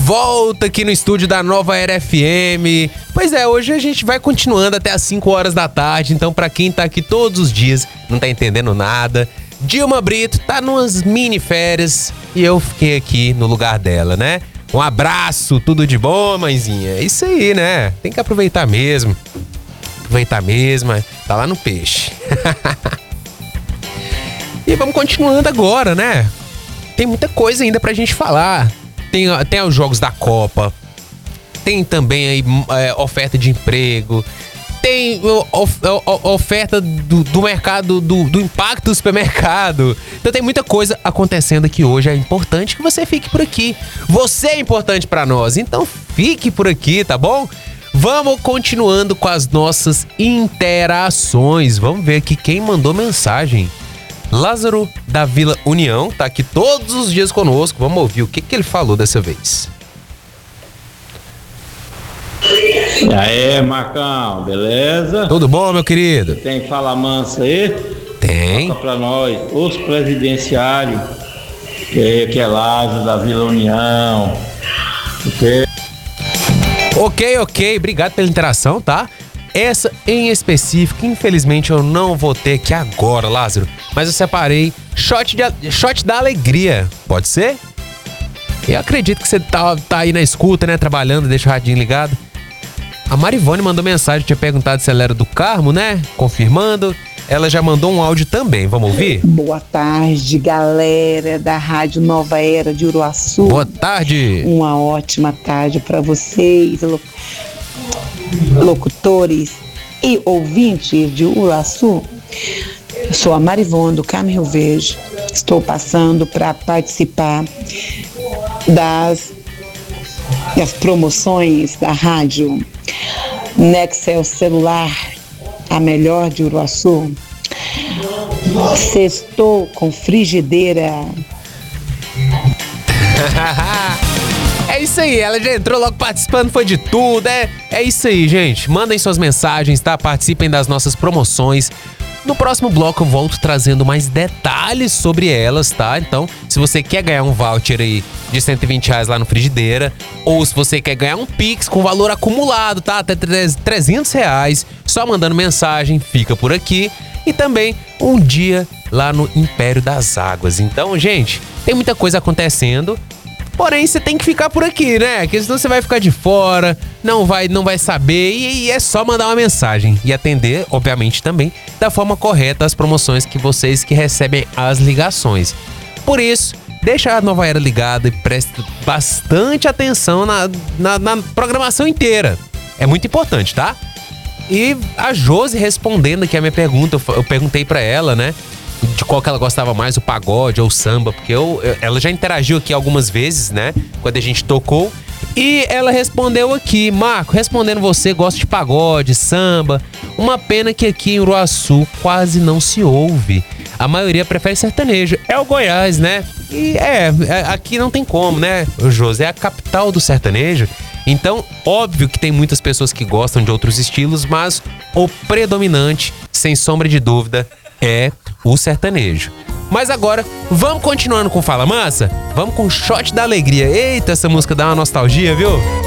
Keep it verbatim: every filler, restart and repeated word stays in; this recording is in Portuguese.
volta aqui no estúdio da Nova Era F M. Pois é, hoje a gente vai continuando até as cinco horas da tarde. Então, pra quem tá aqui todos os dias, não tá entendendo nada, Dilma Brito tá numas mini férias e eu fiquei aqui no lugar dela, né? Um abraço, tudo de bom, mãezinha? É isso aí, né? Tem que aproveitar mesmo. Aproveitar mesmo, tá lá no peixe. E vamos continuando agora, né? Tem muita coisa ainda pra gente falar. Tem, tem os jogos da Copa. Tem também aí é, oferta de emprego. Tem of, of, oferta do, do mercado, do, do impacto do supermercado. Então tem muita coisa acontecendo aqui hoje. É importante que você fique por aqui. Você é importante pra nós, então fique por aqui, tá bom? Vamos continuando com as nossas interações. Vamos ver aqui quem mandou mensagem. Lázaro da Vila União tá aqui todos os dias conosco. Vamos ouvir o que, que ele falou dessa vez. E aí, Marcão, beleza? Tudo bom, meu querido? Tem fala mansa aí? Tem. Toca pra nós, os presidenciários, que, que é Lázaro da Vila União. Ok? Ok, ok. Obrigado pela interação, tá? Essa em específico, infelizmente eu não vou ter aqui agora, Lázaro. Mas eu separei shot, de, shot da alegria. Pode ser? Eu acredito que você tá, tá aí na escuta, né? Trabalhando, deixa o radinho ligado. A Marivone mandou mensagem, tinha perguntado se ela era do Carmo, né? Confirmando. Ela já mandou um áudio também. Vamos ouvir? Boa tarde, galera da Rádio Nova Era de Uruaçu. Boa tarde. Uma ótima tarde para vocês, locutores e ouvintes de Uruaçu. Eu sou a Marivone do Carmo Rio Verde. Estou passando para participar das, das promoções da rádio Nexel Celular, a melhor de Uruaçu. Sextou com frigideira. É isso aí, ela já entrou logo participando, foi de tudo, é, é isso aí, gente. Mandem suas mensagens, tá? Participem das nossas promoções. No próximo bloco eu volto trazendo mais detalhes sobre elas, tá? Então, se você quer ganhar um voucher aí de cento e vinte reais lá no Frigideira, ou se você quer ganhar um Pix com valor acumulado, tá? Até trezentos reais, só mandando mensagem, fica por aqui. E também um dia lá no Império das Águas. Então, gente, tem muita coisa acontecendo. Porém, você tem que ficar por aqui, né? Porque senão você vai ficar de fora, não vai, não vai saber e, e é só mandar uma mensagem. E atender, obviamente, também da forma correta as promoções que vocês que recebem as ligações. Por isso, deixa a Nova Era ligada e preste bastante atenção na, na, na programação inteira. É muito importante, tá? E a Josi respondendo aqui a minha pergunta, eu, eu perguntei pra ela, né? De qual que ela gostava mais, o pagode ou o samba, porque eu, ela já interagiu aqui algumas vezes, né, quando a gente tocou, e ela respondeu aqui: Marco, respondendo você, gosto de pagode, samba, uma pena que aqui em Uruaçu quase não se ouve, a maioria prefere sertanejo, é o Goiás, né, e é, aqui não tem como, né, o José é a capital do sertanejo, então óbvio que tem muitas pessoas que gostam de outros estilos, mas o predominante, sem sombra de dúvida, é o sertanejo. Mas agora, vamos continuando com Fala Mansa? Vamos com Shot da Alegria. Eita, essa música dá uma nostalgia, viu?